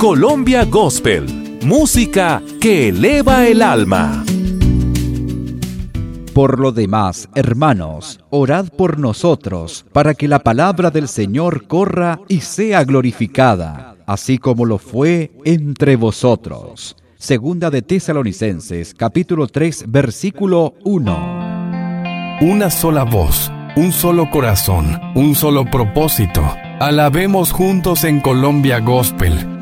Colombia Gospel, música que eleva el alma. Por lo demás, hermanos, orad por nosotros, para que la palabra del Señor corra y sea glorificada, así como lo fue entre vosotros. Segunda de Tesalonicenses, capítulo 3, versículo 1. Una sola voz, un solo corazón, un solo propósito. Alabemos juntos en Colombia Gospel,